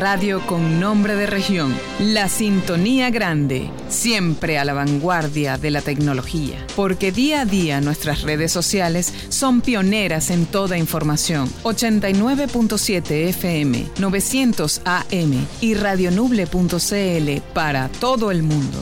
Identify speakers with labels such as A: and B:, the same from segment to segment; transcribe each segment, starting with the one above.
A: radio con nombre de región. La Sintonía Grande, siempre a la vanguardia de la tecnología. Porque día a día nuestras redes sociales son pioneras en toda información. 89.7 FM, 900 AM y radionuble.cl para todo el mundo.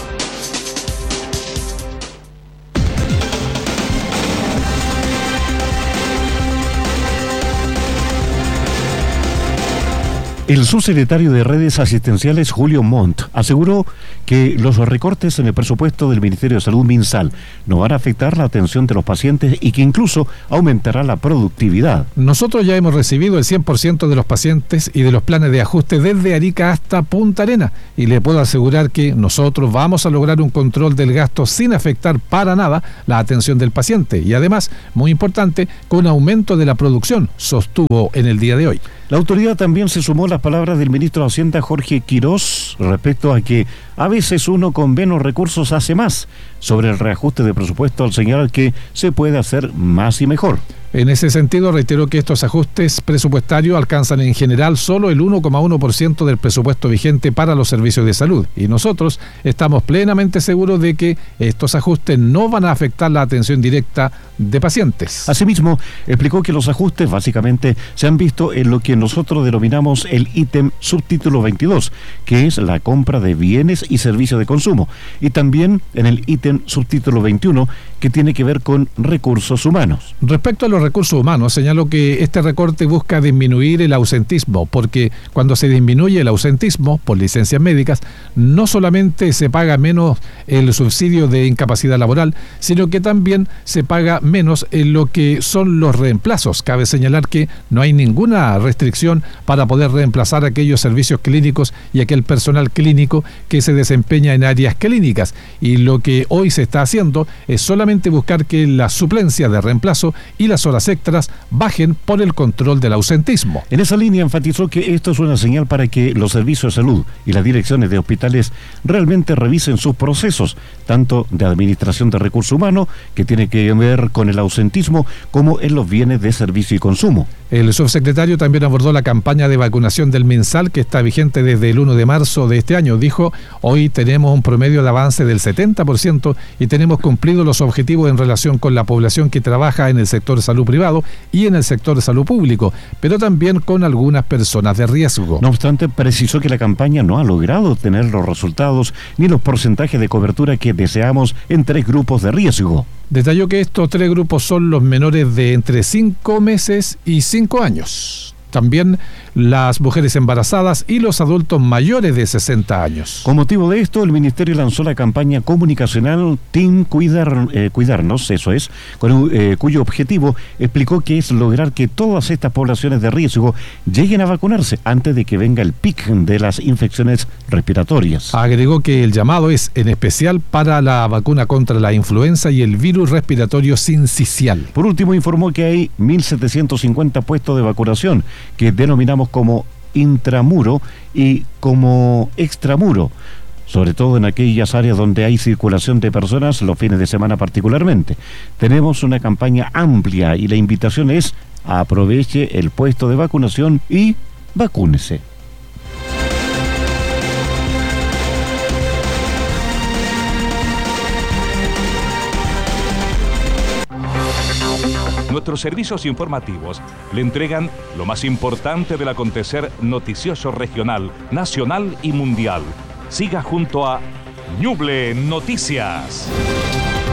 B: El subsecretario de Redes Asistenciales, Julio Montt, aseguró que los recortes en el presupuesto del Ministerio de Salud, MinSal, no van a afectar la atención de los pacientes y que incluso aumentará la productividad.
C: Nosotros ya hemos recibido el 100% de los pacientes y de los planes de ajuste desde Arica hasta Punta Arenas, y le puedo asegurar que nosotros vamos a lograr un control del gasto sin afectar para nada la atención del paciente y además, muy importante, con aumento de la producción, sostuvo en el día de hoy.
B: La autoridad también se sumó a las palabras del ministro de Hacienda, Jorge Quirós, respecto a que a veces uno con menos recursos hace más. Sobre el reajuste de presupuesto, al señalar que se puede hacer más y mejor.
C: En ese sentido, reiteró que estos ajustes presupuestarios alcanzan en general solo el 1,1% del presupuesto vigente para los servicios de salud, y nosotros estamos plenamente seguros de que estos ajustes no van a afectar la atención directa de pacientes.
B: Asimismo, explicó que los ajustes básicamente se han visto en lo que nosotros denominamos el ítem subtítulo 22, que es la compra de bienes y servicios de consumo, y también en el ítem subtítulo 21, que tiene que ver con recursos humanos.
C: Respecto a los recursos humanos, señaló que este recorte busca disminuir el ausentismo, porque cuando se disminuye el ausentismo por licencias médicas, no solamente se paga menos el subsidio de incapacidad laboral, sino que también se paga menos en lo que son los reemplazos. Cabe señalar que no hay ninguna restricción para poder reemplazar aquellos servicios clínicos y aquel personal clínico que se desempeña en áreas clínicas, y lo que hoy se está haciendo es solamente buscar que la suplencia de reemplazo y las horas extras bajen por el control del ausentismo.
B: En esa línea enfatizó que esto es una señal para que los servicios de salud y las direcciones de hospitales realmente revisen sus procesos, tanto de administración de recursos humanos, que tiene que ver con el ausentismo, como en los bienes de servicio y consumo.
C: El subsecretario también abordó la campaña de vacunación del MinSal, que está vigente desde el 1 de marzo de este año. Dijo, hoy tenemos un promedio de avance del 70% y tenemos cumplido los objetivos en relación con la población que trabaja en el sector de salud privado y en el sector de salud público, pero también con algunas personas de riesgo.
B: No obstante, precisó que la campaña no ha logrado tener los resultados ni los porcentajes de cobertura que deseamos en 3 grupos de riesgo.
C: Detalló que estos 3 grupos son los menores de entre 5 meses y 5 años. También las mujeres embarazadas y los adultos mayores de 60 años.
B: Con motivo de esto, el Ministerio lanzó la campaña comunicacional Team Cuidarnos, eso es, cuyo objetivo explicó que es lograr que todas estas poblaciones de riesgo lleguen a vacunarse antes de que venga el pic de las infecciones respiratorias.
C: Agregó que el llamado es en especial para la vacuna contra la influenza y el virus respiratorio sincicial.
B: Por último, informó que hay 1.750 puestos de vacunación que denominamos como intramuro y como extramuro, sobre todo en aquellas áreas donde hay circulación de personas los fines de semana particularmente. Tenemos una campaña amplia y la invitación es: aproveche el puesto de vacunación y vacúnese.
D: Nuestros servicios informativos le entregan lo más importante del acontecer noticioso regional, nacional y mundial. Siga junto a Ñuble Noticias.